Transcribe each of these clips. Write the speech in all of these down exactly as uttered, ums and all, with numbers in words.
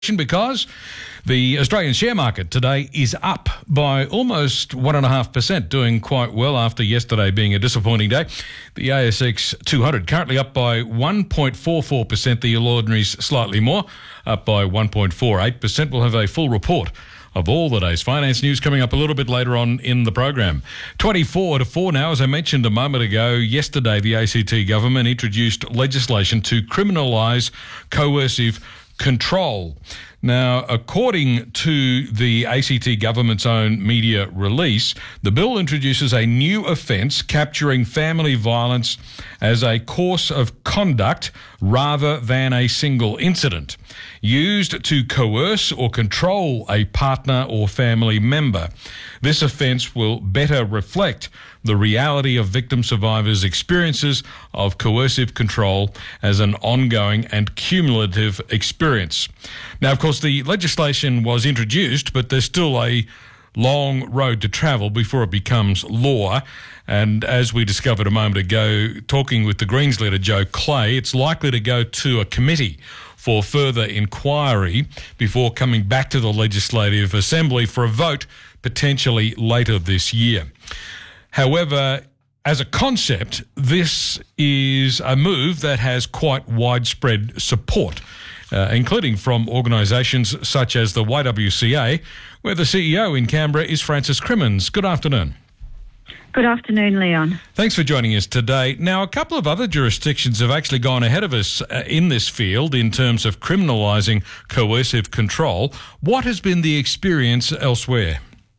because the Australian share market today is up by almost one point five percent, doing quite well after yesterday being a disappointing day. The A S X two hundred currently up by one point four four percent, the All Ordinaries slightly more, up by one point four eight percent. We'll have a full report of all the day's finance news coming up a little bit later on in the program. twenty-four to four now. As I mentioned a moment ago, yesterday the A C T government introduced legislation to criminalise coercive control. Now, according to the A C T government's own media release, the bill introduces a new offence capturing family violence as a course of conduct rather than a single incident, used to coerce or control a partner or family member. This offence will better reflect the reality of victim survivors' experiences of coercive control as an ongoing and cumulative experience. Now, of course, the legislation was introduced, but there's still a long road to travel before it becomes law. And as we discovered a moment ago, talking with the Greens leader, Joe Clay, it's likely to go to a committee for further inquiry before coming back to the Legislative Assembly for a vote potentially later this year. However, as a concept, this is a move that has quite widespread support, uh, including from organisations such as the Y W C A, where the C E O in Canberra is Frances Crimmins. Good afternoon. Good afternoon, Leon. Thanks for joining us today. Now, a couple of other jurisdictions have actually gone ahead of us uh, in this field in terms of criminalising coercive control. What has been the experience elsewhere?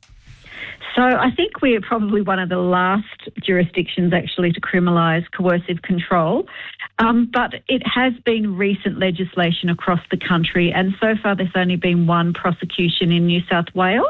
So I think we're probably one of the last jurisdictions actually to criminalise coercive control, um, but it has been recent legislation across the country, and so far there's only been one prosecution in New South Wales,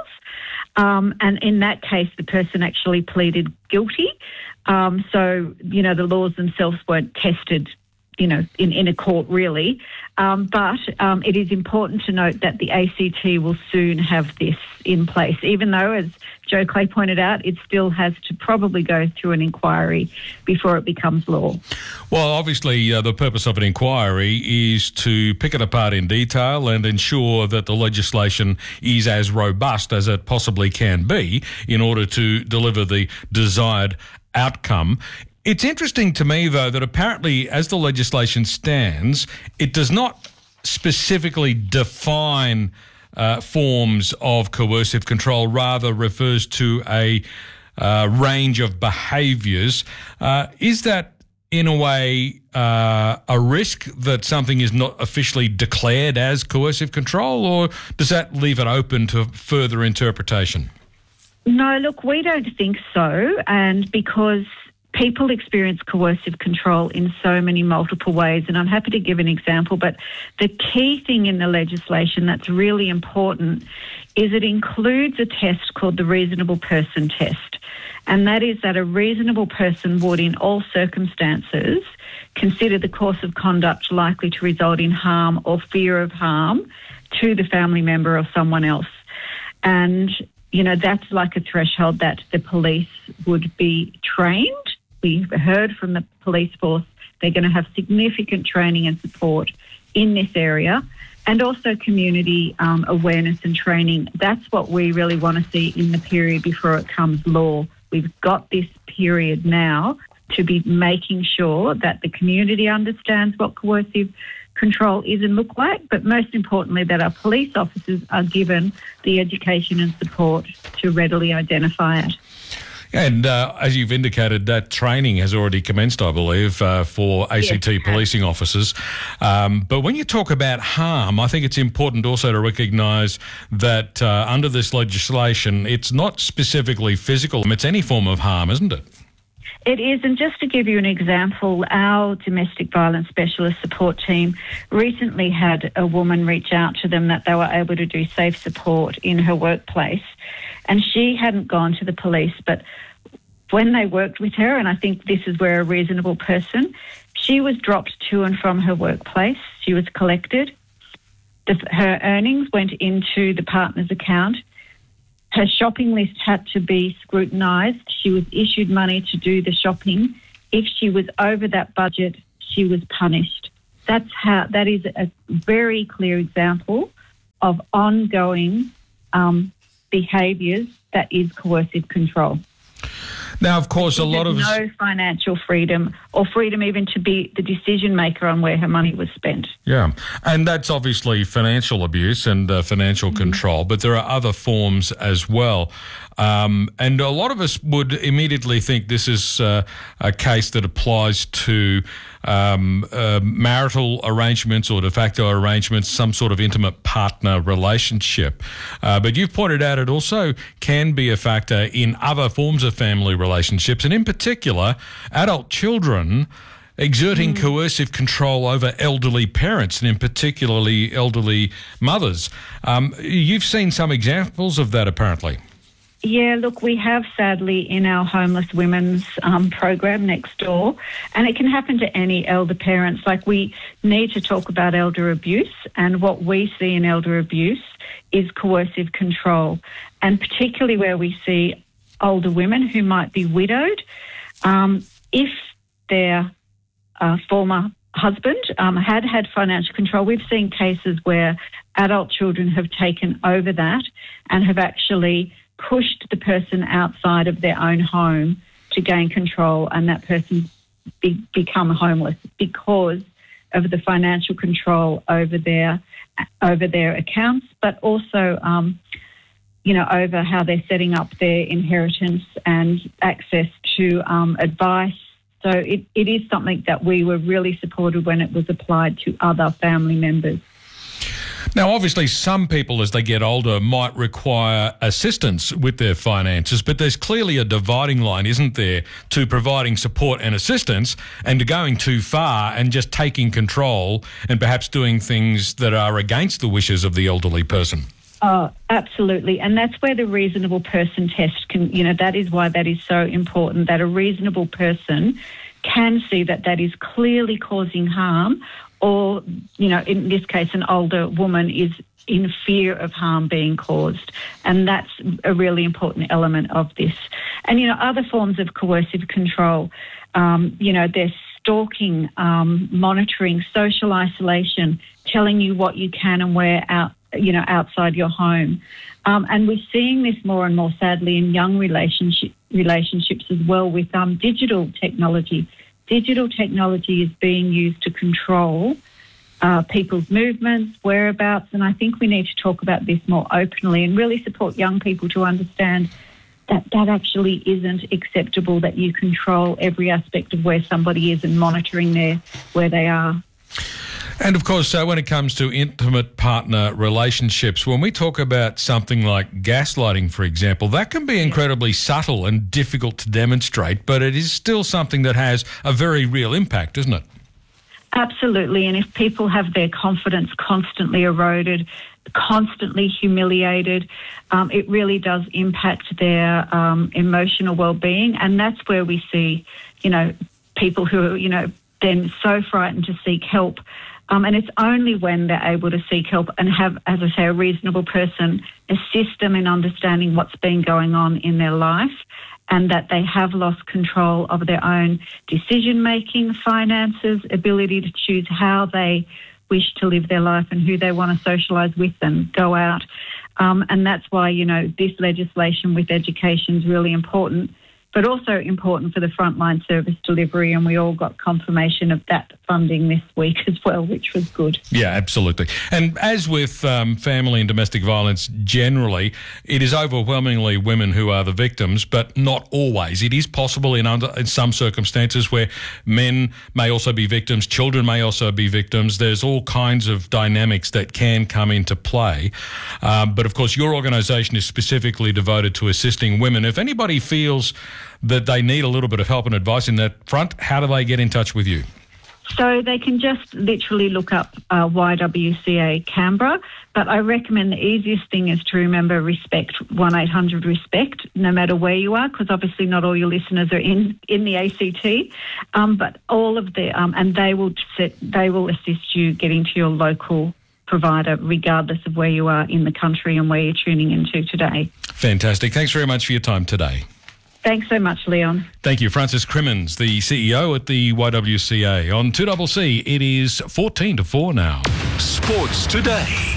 um, and in that case the person actually pleaded guilty. Um, so, you know, the laws themselves weren't tested, you know, in, in a court really. Um, but um, it is important to note that the A C T will soon have this in place, even though, as Joe Clay pointed out, it still has to probably go through an inquiry before it becomes law. Well, obviously, uh, the purpose of an inquiry is to pick it apart in detail and ensure that the legislation is as robust as it possibly can be in order to deliver the desired outcome. It's interesting to me, though, that apparently, as the legislation stands, it does not specifically define uh, forms of coercive control, rather refers to a uh, range of behaviours. Uh, is that, in a way, uh, a risk that something is not officially declared as coercive control, or does that leave it open to further interpretation? No, look, we don't think so, and because people experience coercive control in so many multiple ways, and I'm happy to give an example, but the key thing in the legislation that's really important is it includes a test called the reasonable person test, and that is that a reasonable person would, in all circumstances, consider the course of conduct likely to result in harm or fear of harm to the family member or someone else. And, you know, that's like a threshold that the police would be trained. We've heard from the police force they're going to have significant training and support in this area, and also community um, awareness and training. That's what we really want to see in the period before it comes law. We've got this period now to be making sure that the community understands what coercive control is and look like, but most importantly that our police officers are given the education and support to readily identify it. And uh, as you've indicated, that training has already commenced, I believe, uh, for A C T yes, policing officers. Um, but when you talk about harm, I think it's important also to recognise that uh, under this legislation, it's not specifically physical. It's any form of harm, isn't it? It is, and just to give you an example, our domestic violence specialist support team recently had a woman reach out to them that they were able to do safe support in her workplace, and she hadn't gone to the police, but when they worked with her, and I think this is where a reasonable person, she was dropped to and from her workplace. She was collected. The, her earnings went into the partner's account. Her shopping list had to be scrutinised. She was issued money to do the shopping. If she was over that budget, she was punished. That's how, that is a very clear example of ongoing um, behaviours that is coercive control. Now, of course, a lot of us... no financial freedom or freedom even to be the decision maker on where her money was spent. Yeah, and that's obviously financial abuse and uh, financial mm-hmm. control, but there are other forms as well. Um, and a lot of us would immediately think this is uh, a case that applies to um, uh, marital arrangements or de facto arrangements, some sort of intimate partner relationship. Uh, but you've pointed out it also can be a factor in other forms of family relationships, and in particular, adult children exerting mm. coercive control over elderly parents, and in particularly elderly mothers. Um, you've seen some examples of that, apparently. Yeah, look, we have sadly in our homeless women's um, program next door, and it can happen to any elder parents. Like, we need to talk about elder abuse, and what we see in elder abuse is coercive control, and particularly where we see older women who might be widowed. Um, if their uh, former husband um, had had financial control, we've seen cases where adult children have taken over that and have actually pushed the person outside of their own home to gain control, and that person be, become homeless because of the financial control over their over their accounts, but also, um, you know, over how they're setting up their inheritance and access to um, advice. So it, it is something that we were really supported when it was applied to other family members. Now, obviously, some people, as they get older, might require assistance with their finances, but there's clearly a dividing line, isn't there, to providing support and assistance and to going too far and just taking control and perhaps doing things that are against the wishes of the elderly person. Oh, absolutely. And that's where the reasonable person test can, you know, that is why that is so important, that a reasonable person can see that that is clearly causing harm, or, you know, in this case, an older woman is in fear of harm being caused. And that's a really important element of this. And, you know, other forms of coercive control, um, you know, they're stalking, um, monitoring, social isolation, telling you what you can and where out, you know, outside your home. Um, and we're seeing this more and more, sadly, in young relationship, relationships as well with um, digital technology. Digital technology is being used to control uh, people's movements, whereabouts, and I think we need to talk about this more openly and really support young people to understand that that actually isn't acceptable, that you control every aspect of where somebody is and monitoring their where they are. And, of course, uh, when it comes to intimate partner relationships, when we talk about something like gaslighting, for example, that can be incredibly subtle and difficult to demonstrate, but it is still something that has a very real impact, isn't it? Absolutely. And if people have their confidence constantly eroded, constantly humiliated, um, it really does impact their um, emotional well-being. And that's where we see, you know, people who are, you know, then so frightened to seek help. Um, and it's only when they're able to seek help and have, as I say, a reasonable person assist them in understanding what's been going on in their life, and that they have lost control of their own decision-making, finances, ability to choose how they wish to live their life and who they want to socialise with and go out. Um, and that's why, you know, this legislation with education is really important, but also important for the frontline service delivery, and we all got confirmation of that funding this week as well, which was good. Yeah, absolutely. And as with um, family and domestic violence generally, it is overwhelmingly women who are the victims, but not always. It is possible in, under, in some circumstances where men may also be victims, children may also be victims. There's all kinds of dynamics that can come into play. Um, but, of course, your organisation is specifically devoted to assisting women. If anybody feels that they need a little bit of help and advice in that front, how do they get in touch with you? So they can just literally look up uh, Y W C A Canberra, but I recommend the easiest thing is to remember Respect, one eight hundred RESPECT, no matter where you are, because obviously not all your listeners are in, in the A C T, um, but all of the, um, and they will set, they will assist you getting to your local provider, regardless of where you are in the country and where you're tuning into today. Fantastic. Thanks very much for your time today. Thanks so much, Leon. Thank you. Frances Crimmins, the C E O at the Y W C A. On two C C, it is fourteen to four now. Sports Today.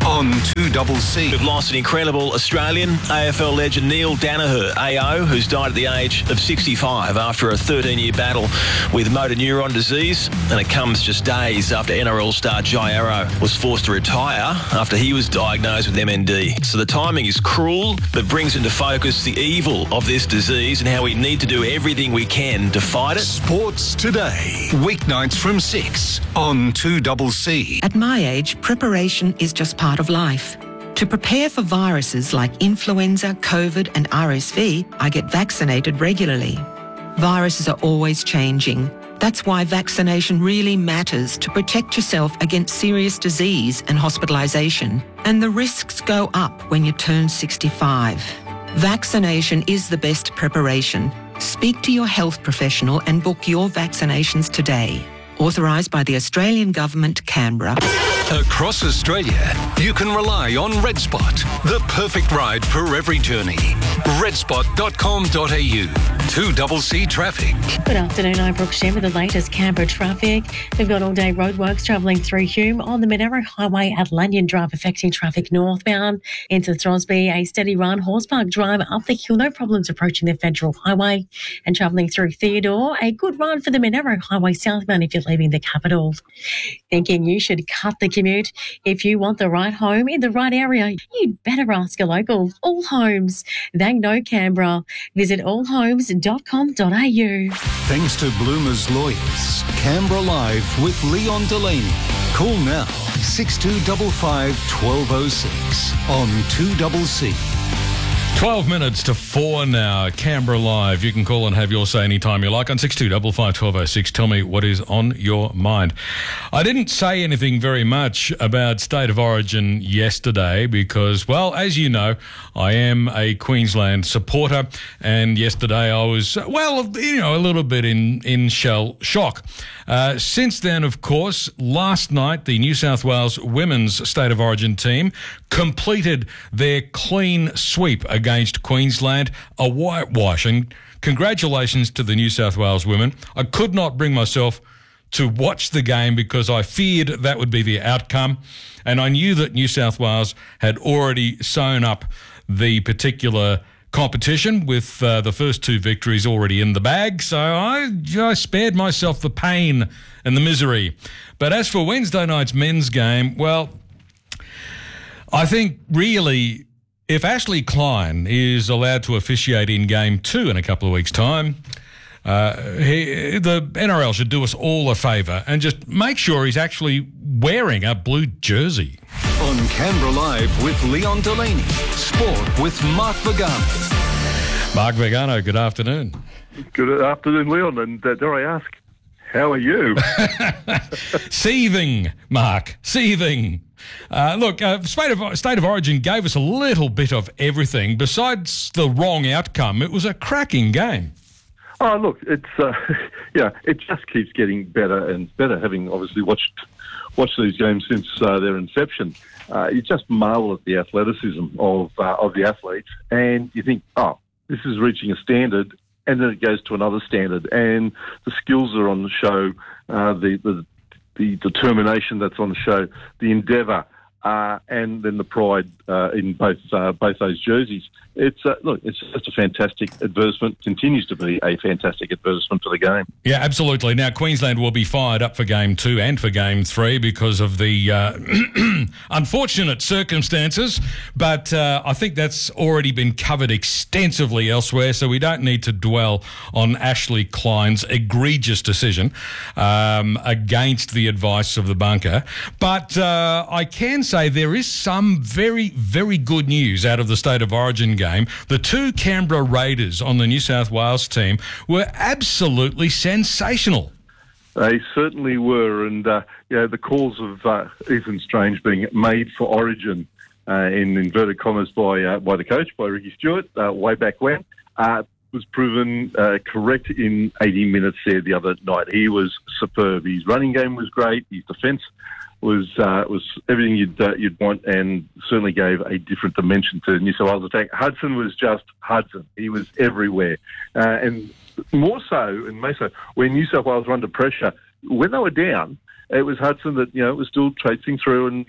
on two C. We've lost an incredible Australian, A F L legend Neil Danaher, A O, who's died at the age of sixty-five after a thirteen-year battle with motor neuron disease. And it comes just days after N R L star Jai Arrow was forced to retire after he was diagnosed with M N D. So the timing is cruel, but brings into focus the evil of this disease and how we need to do everything we can to fight it. Sports Today, weeknights from six on two C. At my age, preparation is just part of life. To prepare for viruses like influenza, COVID and R S V, I get vaccinated regularly. Viruses are always changing. That's why vaccination really matters to protect yourself against serious disease and hospitalisation. And the risks go up when you turn sixty-five. Vaccination is the best preparation. Speak to your health professional and book your vaccinations today. Authorised by the Australian Government, Canberra. Across Australia, you can rely on RedSpot, the perfect ride for every journey. red spot dot com dot a u. two C traffic. Good afternoon, I'm Brooke Shem with the latest Canberra traffic. We've got all-day roadworks travelling through Hume on the Monaro Highway at Lanyon Drive, affecting traffic northbound into Throsby. A steady run, Horse Park Drive up the hill, no problems approaching the Federal Highway. And travelling through Theodore, a good run for the Monaro Highway southbound if you're leaving the capital. Thinking you should cut the commute? If you want the right home in the right area, you'd better ask a local. All Homes. They know Canberra. Visit all homes dot com dot a u. Thanks to Bloomers Lawyers, Canberra Live with Leon Delaney. Call now, six two five five, one two zero six on two C. twelve minutes to four now, Canberra Live. You can call and have your say anytime you like on six two five five, one two zero six. Tell me what is on your mind. I didn't say anything very much about State of Origin yesterday because, well, as you know, I am a Queensland supporter, and yesterday I was, well, you know, a little bit in, in shell shock. Uh, since then, of course, last night, the New South Wales women's State of Origin team completed their clean sweep against Queensland, a whitewash. And congratulations to the New South Wales women. I could not bring myself to watch the game because I feared that would be the outcome. And I knew that New South Wales had already sewn up the particular competition with uh, the first two victories already in the bag. So I, I spared myself the pain and the misery. But as for Wednesday night's men's game, well, I think really if Ashley Klein is allowed to officiate in game two in a couple of weeks' time, uh, he, the N R L should do us all a favour and just make sure he's actually wearing a blue jersey. On Canberra Live with Leon Delaney. Sport with Mark Vegano. Mark Vegano, good afternoon. Good afternoon, Leon. And uh, dare I ask, how are you? Seething, Mark, seething. Uh, look, uh, State of, State of Origin gave us a little bit of everything. Besides the wrong outcome, it was a cracking game. Oh, look, it's uh, yeah, it just keeps getting better and better. Having obviously watched watched these games since uh, their inception, uh, you just marvel at the athleticism of uh, of the athletes, and you think, oh, this is reaching a standard, and then it goes to another standard, and the skills are on the show, uh, the the the determination that's on the show, the endeavour, uh, and then the pride uh, in both uh, both those jerseys. It's uh, look, it's just a fantastic advertisement. Continues to be a fantastic advertisement for the game. Yeah, absolutely. Now Queensland will be fired up for game two and for game three because of the uh, unfortunate circumstances. But uh, I think that's already been covered extensively elsewhere, so we don't need to dwell on Ashley Klein's egregious decision um, against the advice of the bunker. But uh, I can say there is some very, very good news out of the State of Origin game. Game. The two Canberra Raiders on the New South Wales team were absolutely sensational. They certainly were, and uh, you know, the calls of uh, Ethan Strange being made for Origin uh, in inverted commas by uh, by the coach, by Ricky Stewart, uh, way back when, uh, was proven uh, correct in eighty minutes there the other night. He was superb. His running game was great. His defence was uh, was everything you'd uh, you'd want, and certainly gave a different dimension to the New South Wales attack. Hudson was just Hudson. He was everywhere, uh, and more so, and more so, when New South Wales were under pressure, when they were down, it was Hudson that you know was still traipsing through and you know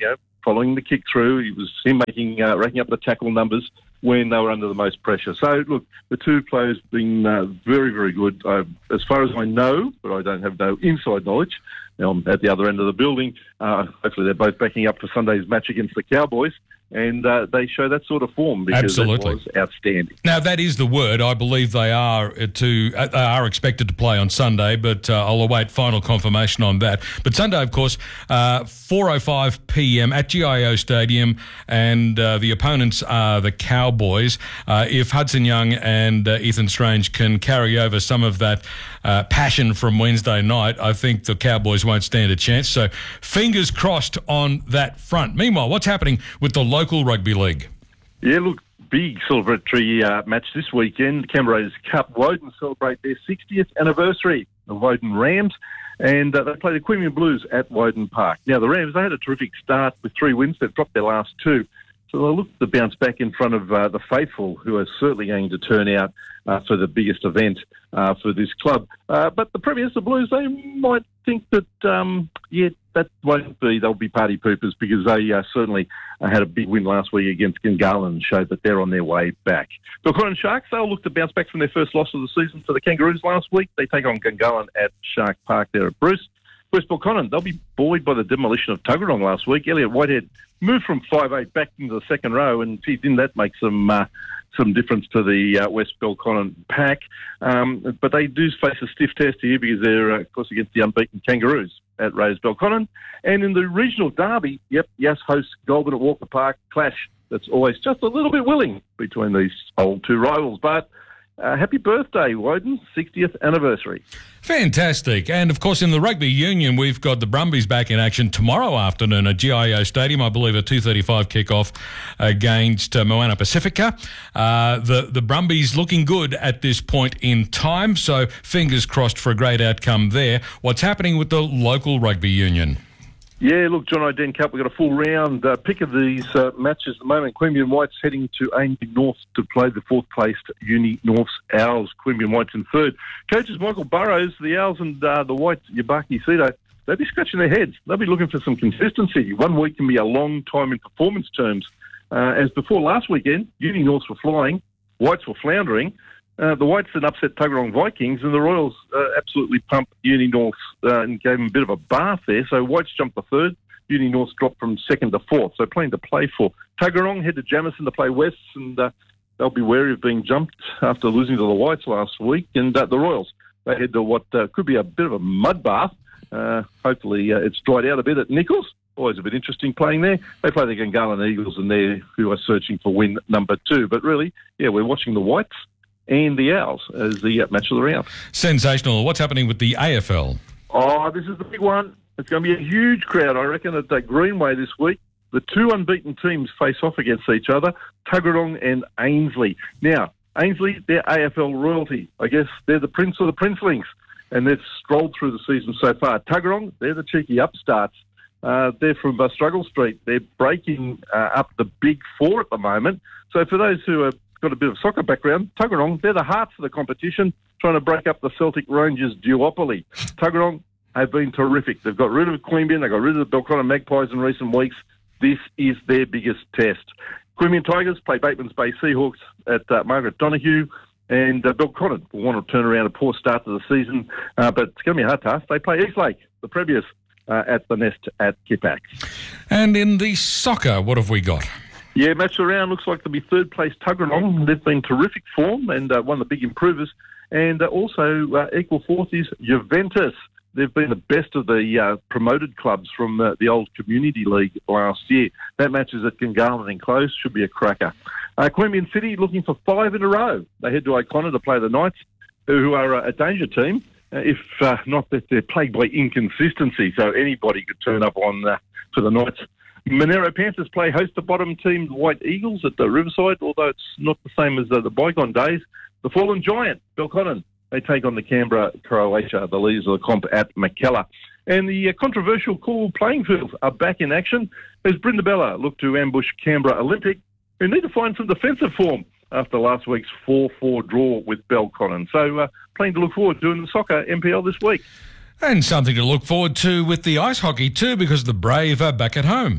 following the kick through. It was him making, uh, racking up the tackle numbers when they were under the most pressure. So, look, the two players being uh, very, very good. Uh, as far as I know, but I don't have no inside knowledge, now I'm at the other end of the building. Uh, hopefully they're both backing up for Sunday's match against the Cowboys. And uh, they show that sort of form because Absolutely. it was outstanding. Now, that is the word. I believe they are to uh, they are expected to play on Sunday, but uh, I'll await final confirmation on that. But Sunday, of course, uh, four oh five p.m. at G I O Stadium, and uh, the opponents are the Cowboys. Uh, if Hudson Young and uh, Ethan Strange can carry over some of that uh, passion from Wednesday night, I think the Cowboys won't stand a chance. So fingers crossed on that front. Meanwhile, what's happening with the local rugby league? Yeah, look, big celebratory uh, match this weekend. Canberra Raiders Cup. Woden celebrate their sixtieth anniversary. The Woden Rams, and uh, they play the Queanbeyan Blues at Woden Park. Now, the Rams, they had a terrific start with three wins. They've dropped their last two. So they'll look to bounce back in front of uh, the faithful, who are certainly going to turn out uh, for the biggest event uh, for this club. Uh, but the Premiers, the Blues, they might think that, um, yeah, that won't be. They'll be party poopers because they uh, certainly uh, had a big win last week against Gungahlin and showed that they're on their way back. The Belconnen Sharks, they'll look to bounce back from their first loss of the season for the Kangaroos last week. They take on Gungahlin at Shark Park there at Bruce. West Belconnen, they'll be buoyed by the demolition of Tuggeranong last week. Elliot Whitehead moved from five eight back into the second row, and gee, didn't that make some uh, some difference to the uh, West Belconnen pack? Um, but they do face a stiff test here because they're, uh, of course, against the unbeaten Kangaroos at Raiders Belconnen. And in the regional derby, yep, Yass hosts Goulburn at Walker Park. Clash that's always just a little bit willing between these old two rivals. But Uh, happy birthday, Woden, sixtieth anniversary. Fantastic. And, of course, in the rugby union, we've got the Brumbies back in action tomorrow afternoon at G I O Stadium. I believe a two thirty-five kickoff against uh, Moana Pacifica. Uh, the, the Brumbies looking good at this point in time, so fingers crossed for a great outcome there. What's happening with the local rugby union? Yeah, look, John O'Den Cup, we've got a full round uh, pick of these uh, matches at the moment. Queanbeyan Whites heading to Ainley North to play the fourth-placed Uni North's Owls. Queanbeyan Whites in third. Coaches Michael Burrows, the Owls and uh, the Whites, Yabaki Sito, they'll be scratching their heads. They'll be looking for some consistency. One week can be a long time in performance terms. Uh, as before last weekend, Uni Norths were flying, Whites were floundering. Uh, the Whites then upset Tuggeranong Vikings, and the Royals uh, absolutely pumped Uni North uh, and gave them a bit of a bath there. So Whites jumped to third. Uni North dropped from second to fourth. So plenty to play for. Tuggeranong head to Jamison to play Wests, and uh, they'll be wary of being jumped after losing to the Whites last week. And uh, the Royals, they head to what uh, could be a bit of a mud bath. Uh, hopefully uh, it's dried out a bit at Nichols. Always a bit interesting playing there. They play the Gungahlin Eagles, and they're who are searching for win number two. But really, yeah, we're watching the Whites and the Owls as the uh, match of the round. Sensational. What's happening with the A F L? Oh, this is the big one. It's going to be a huge crowd, I reckon, at the Greenway this week. The two unbeaten teams face off against each other, Tuggeranong and Ainsley. Now, Ainsley, they're A F L royalty. I guess they're the prince of the princelings, and they've strolled through the season so far. Tuggeranong, they're the cheeky upstarts. Uh, they're from uh, Struggle Street. They're breaking uh, up the big four at the moment. So for those who are got a bit of soccer background, Tuggeranong, they're the hearts of the competition, trying to break up the Celtic Rangers duopoly. Tuggeranong have been terrific. They've got rid of Queanbeyan, they've got rid of the Belconnen Magpies in recent weeks. This is their biggest test. Queanbeyan Tigers play Bateman's Bay Seahawks at uh, Margaret Donoghue, and uh, Belconnen will want to turn around a poor start to the season, uh, but it's going to be a hard task. They play Eastlake, the Premiers, uh, at the Nest at Kippax. And in the soccer, what have we got? Yeah, match around looks like to be third place Tuggeranong. They've been terrific form and uh, one of the big improvers. And uh, also uh, equal fourth is Juventus. They've been the best of the uh, promoted clubs from uh, the old Community League last year. That match is at Gungahlin enclosed. Should be a cracker. Uh, Queanbeyan City looking for five in a row. They head to O'Connor to play the Knights, who are a danger team, uh, if uh, not that they're plagued by inconsistency. So anybody could turn up on uh, for the Knights. Monero Panthers play host to bottom team, the White Eagles, at the Riverside, although it's not the same as uh, the bygone days. The Fallen Giant, Belconnen, they take on the Canberra Croatia, the leaders of the comp at Mackellar. And the uh, controversial Cool Playing Fields are back in action as Brindabella look to ambush Canberra Olympic, who need to find some defensive form after last week's four four draw with Belconnen. So uh, plenty to look forward to in the soccer M P L this week. And something to look forward to with the ice hockey too, because the Brave are back at home.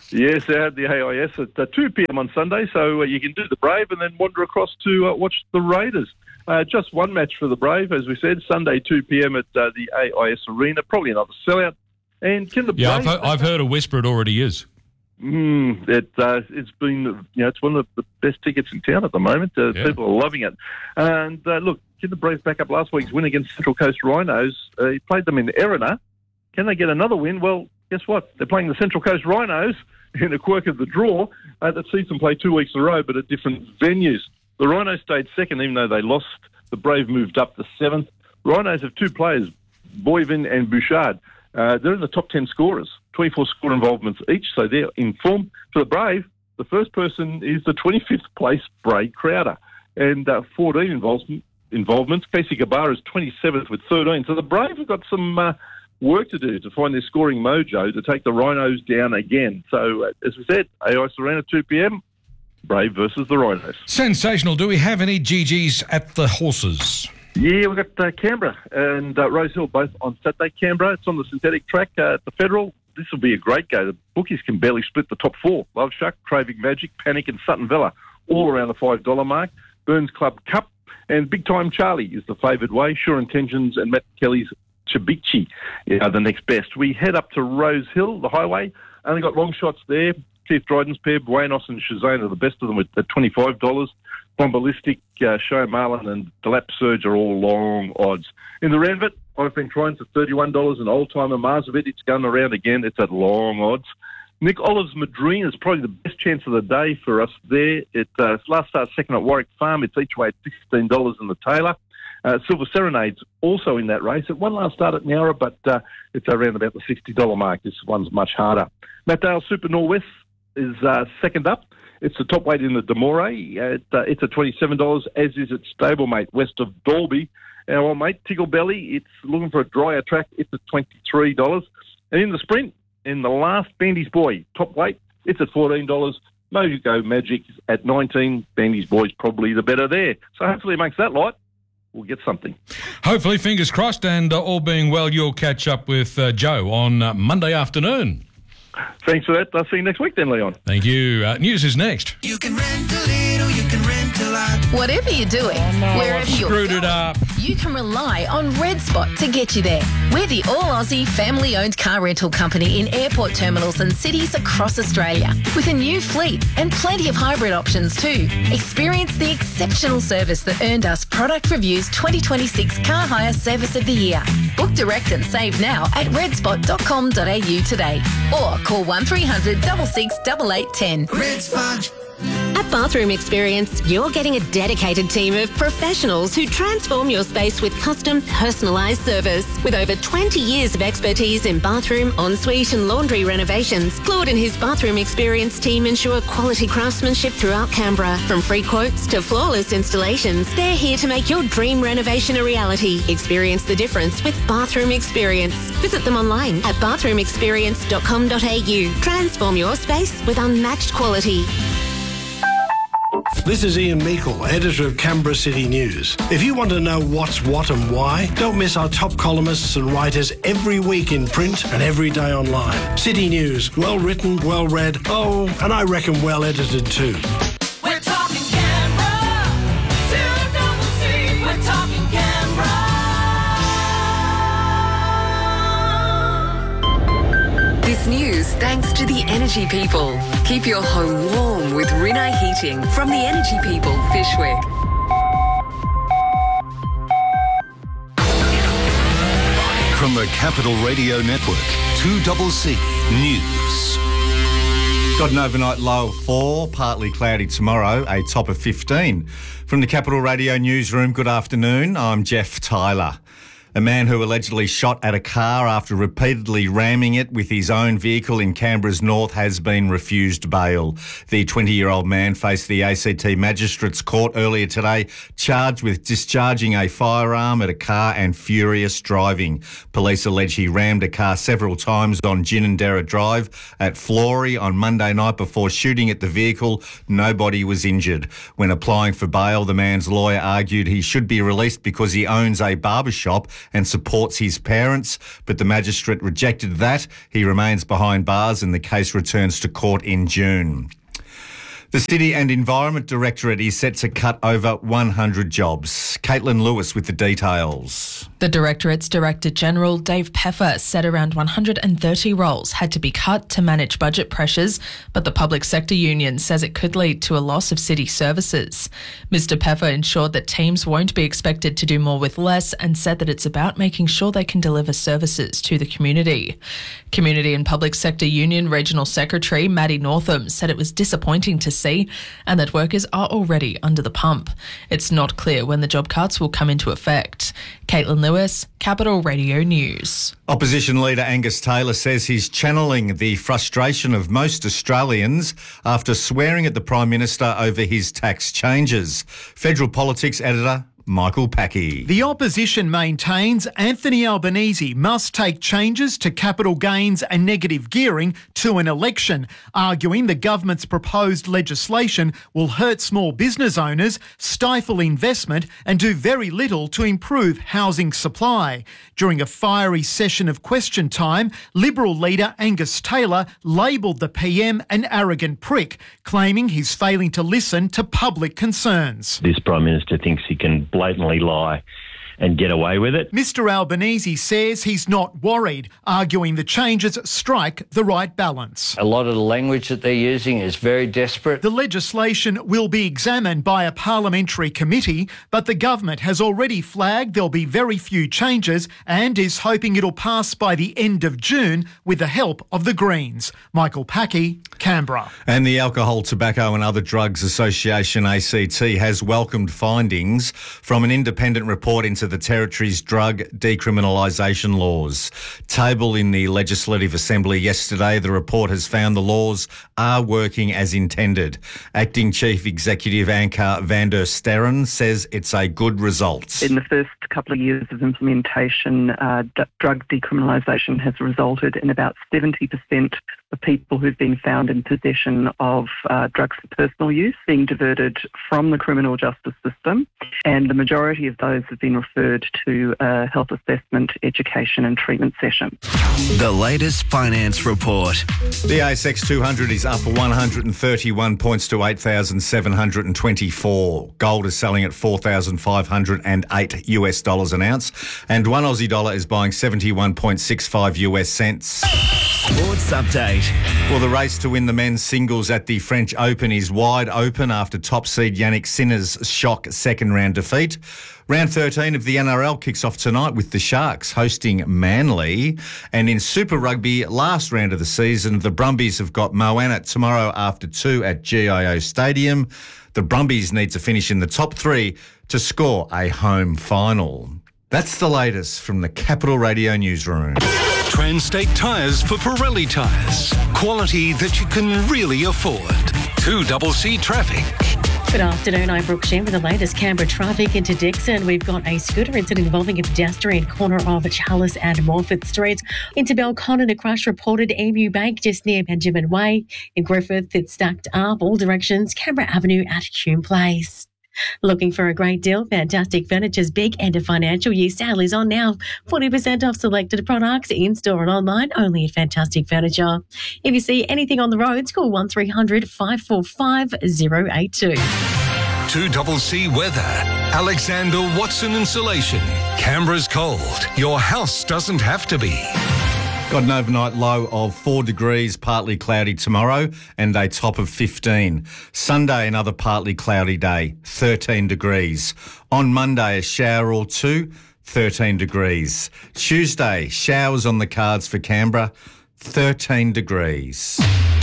Yes, they had the A I S at uh, two p.m. on Sunday, so uh, you can do the Brave and then wander across to uh, watch the Raiders. Uh, just one match for the Brave, as we said, Sunday two p.m. at uh, the A I S Arena, probably another sellout. And can the Yeah, Brave... I've, I've heard a whisper it already is. Mm, it, uh, it's been, you know, it's one of the best tickets in town at the moment. Uh, Yeah. People are loving it. And uh, look, can the Brave back up last week's win against Central Coast Rhinos? Uh, he played them in Erina. Can they get another win? Well, guess what? They're playing the Central Coast Rhinos in a quirk of the draw uh, that sees them play two weeks in a row, but at different venues. The Rhinos stayed second, even though they lost. The Brave moved up to seventh. Rhinos have two players, Boivin and Bouchard. Uh, they're in the top ten scorers, twenty-four score involvements each, so they're in form. For the Brave, the first person is the twenty-fifth place Braid Crowder, and uh, fourteen involvement, involvements. Casey Gabar is twenty-seventh with thirteen. So the Brave have got some uh, work to do to find their scoring mojo to take the Rhinos down again. So, uh, as we said, A I S Arena, two p.m, Brave versus the Rhinos. Sensational. Do we have any G Gs at the horses? Yeah, we've got uh, Canberra and uh, Rosehill both on Saturday. Canberra, it's on the synthetic track uh, at the Federal. This will be a great go. The bookies can barely split the top four. Love Shark, Craving Magic, Panic and Sutton Villa, all around the five dollars mark. Burns Club Cup and Big Time Charlie is the favoured way. Sure Intentions and Matt Kelly's Chabichi are the next best. We head up to Rose Hill, the highway. Only got long shots there. Keith Dryden's pair, Buenos and Shazane are the best of them at twenty-five dollars. Bombalistic, uh, Show Marlin and Delap Surge are all long odds. In the Ranvit, I've been trying for thirty-one dollars. An old-timer Marsavit, it's going around again. It's at long odds. Nick Olive's Madrine is probably the best chance of the day for us there. It uh, last starts second at Warwick Farm. It's each way at sixteen dollars in the Taylor. Uh, Silver Serenade's also in that race. It won last start at Nowra, but uh, it's around about the sixty dollars mark. This one's much harder. Matt Dale Super Norwest is uh, second up. It's the top weight in the Demore. It, uh, it's at twenty-seven dollars, as is its stablemate west of Dalby. Our old mate, Tickle Belly, it's looking for a drier track. It's at twenty-three dollars. And in the sprint, in the last Bandy's Boy, top weight, it's at fourteen dollars. Mojo Magic at nineteen dollars. Bandy's Boy's probably the better there. So hopefully it makes that light. We'll get something. Hopefully, fingers crossed, and uh, all being well, you'll catch up with uh, Joe on uh, Monday afternoon. Thanks for that. I'll see you next week then, Leon. Thank you. Uh, news is next. You can rent a little, you can rent a lot. Whatever you're doing, wherever you're Screwed going, it up. you can rely on Red Spot to get you there. We're the all-Aussie family-owned car rental company in airport terminals and cities across Australia, with a new fleet and plenty of hybrid options too. Experience the exceptional service that earned us Product Review's twenty twenty-six Car Hire Service of the Year. Book direct and save now at redspot dot com dot a u today, or call one three hundred, six six, eight eight one zero. Red Spot. At Bathroom Experience, you're getting a dedicated team of professionals who transform your space with custom, personalised service. With over twenty years of expertise in bathroom, ensuite and laundry renovations, Claude and his Bathroom Experience team ensure quality craftsmanship throughout Canberra. From free quotes to flawless installations, they're here to make your dream renovation a reality. Experience the difference with Bathroom Experience. Visit them online at bathroom experience dot com dot a u. Transform your space with unmatched quality. This is Ian Meikle, editor of Canberra City News. If you want to know what's what and why, don't miss our top columnists and writers every week in print and every day online. City News, well written, well read, oh, and I reckon well edited too. We're talking Canberra. Two double C. We're talking Canberra. This news thanks to the Energy People. Keep your home warm with Rinnai Heating from the Energy People, Fishwick. From the Capital Radio Network, two C C News. Got an overnight low of four, partly cloudy tomorrow, a top of fifteen. From the Capital Radio Newsroom, good afternoon. I'm Jeff Tyler. A man who allegedly shot at a car after repeatedly ramming it with his own vehicle in Canberra's north has been refused bail. The twenty-year-old man faced the A C T Magistrates Court earlier today, charged with discharging a firearm at a car and furious driving. Police allege he rammed a car several times on Ginninderra Drive at Flory on Monday night before shooting at the vehicle. Nobody was injured. When applying for bail, the man's lawyer argued he should be released because he owns a barber shop and supports his parents, but the magistrate rejected that. He remains behind bars and the case returns to court in June. The City and Environment Directorate is set to cut over one hundred jobs. Caitlin Lewis with the details. The Directorate's Director General, Dave Peffer, said around one hundred thirty roles had to be cut to manage budget pressures, but the public sector union says it could lead to a loss of city services. Mister Peffer ensured that teams won't be expected to do more with less and said that it's about making sure they can deliver services to the community. Community and Public Sector Union Regional Secretary Maddie Northam said it was disappointing to see and that workers are already under the pump. It's not clear when the job cuts will come into effect. Caitlin Lewis, Capital Radio News. Opposition leader Angus Taylor says he's channeling the frustration of most Australians after swearing at the Prime Minister over his tax changes. Federal Politics editor Michael Packy. The opposition maintains Anthony Albanese must take changes to capital gains and negative gearing to an election, arguing the government's proposed legislation will hurt small business owners, stifle investment and do very little to improve housing supply. During a fiery session of question time, Liberal leader Angus Taylor labelled the P M an arrogant prick, claiming he's failing to listen to public concerns. This Prime Minister thinks he can blatantly lie and get away with it. Mister Albanese says he's not worried, arguing the changes strike the right balance. A lot of the language that they're using is very desperate. The legislation will be examined by a parliamentary committee, but the government has already flagged there'll be very few changes and is hoping it'll pass by the end of June with the help of the Greens. Michael Packy, Canberra. And the Alcohol, Tobacco and Other Drugs Association, A C T, has welcomed findings from an independent report into the Territory's drug decriminalisation laws. Tabled in the Legislative Assembly yesterday, the report has found the laws are working as intended. Acting Chief Executive Anka van der Sterren says it's a good result. In the first couple of years of implementation, uh, d- drug decriminalisation has resulted in about seventy percent of people who've been found in possession of uh, drugs for personal use being diverted from the criminal justice system, and the majority of those have been referred to a health assessment, education and treatment session. The latest finance report. The A S X two hundred is up one hundred thirty-one points to eight thousand seven hundred twenty-four. Gold is selling at four thousand five hundred eight US dollars an ounce, and one Aussie dollar is buying seventy-one point six five US cents. Sports update. Well, the race to win the men's singles at the French Open is wide open after top seed Yannick Sinner's shock second round defeat. Round thirteen of the N R L kicks off tonight with the Sharks hosting Manly. And in Super Rugby, last round of the season, the Brumbies have got Moana tomorrow after two at G I O Stadium. The Brumbies need to finish in the top three to score a home final. That's the latest from the Capital Radio newsroom. Transtate Tyres for Pirelli tyres. Quality that you can really afford. two C C traffic. Good afternoon, I'm Brooke Shen with the latest Canberra traffic into Dixon. We've got a scooter incident involving a pedestrian corner of Chalice and Morford Streets. Into Belconnen, a crash reported Emu Bank just near Benjamin Way. In Griffith, it's stacked up all directions, Canberra Avenue at Hume Place. Looking for a great deal? Fantastic Furniture's big end of financial year sale is on now. forty percent off selected products in-store and online, only at Fantastic Furniture. If you see anything on the roads, call one three hundred five four five zero eight two. two C C weather. Alexander Watson Insulation. Canberra's cold. Your house doesn't have to be. Got an overnight low of four degrees, partly cloudy tomorrow, and a top of fifteen. Sunday, another partly cloudy day, thirteen degrees. On Monday, a shower or two, thirteen degrees. Tuesday, showers on the cards for Canberra, thirteen degrees.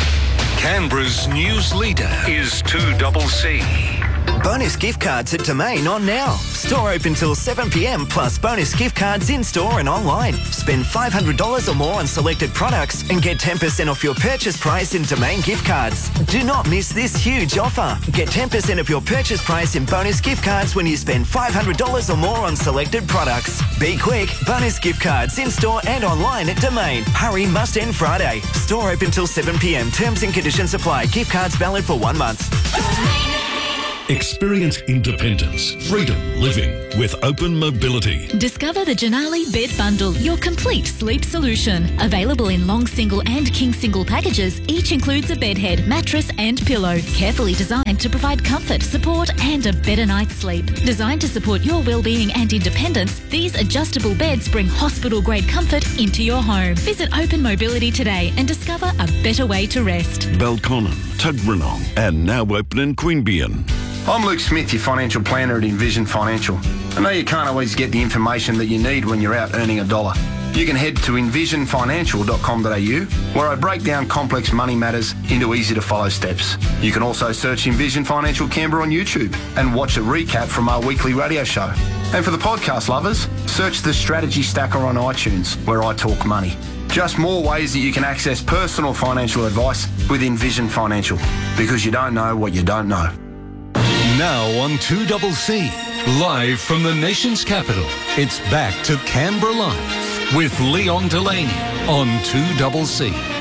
Canberra's news leader is two C C. Bonus gift cards at Domain on now. Store open till seven p m plus bonus gift cards in-store and online. Spend five hundred dollars or more on selected products and get ten percent off your purchase price in Domain gift cards. Do not miss this huge offer. Get ten percent of your purchase price in bonus gift cards when you spend five hundred dollars or more on selected products. Be quick. Bonus gift cards in-store and online at Domain. Hurry, must end Friday. Store open till seven p m. Terms and conditions apply. Gift cards valid for one month. Experience independence, freedom living with open mobility. Discover the Janali Bed Bundle, your complete sleep solution. Available in long single and king single packages, each includes a bed head, mattress and pillow. Carefully designed to provide comfort, support and a better night's sleep. Designed to support your well-being and independence, these adjustable beds bring hospital-grade comfort into your home. Visit Open Mobility today and discover a better way to rest. Belconnen, Tuggeranong, and now open in Queanbeyan. I'm Luke Smith, your financial planner at Envision Financial. I know you can't always get the information that you need when you're out earning a dollar. You can head to envision financial dot com dot a u, where I break down complex money matters into easy-to-follow steps. You can also search Envision Financial Canberra on YouTube and watch a recap from our weekly radio show. And for the podcast lovers, search the Strategy Stacker on iTunes, where I talk money. Just more ways that you can access personal financial advice with Envision Financial, because you don't know what you don't know. Now on two C C, live from the nation's capital, it's back to Canberra Live with Leon Delaney on two C C.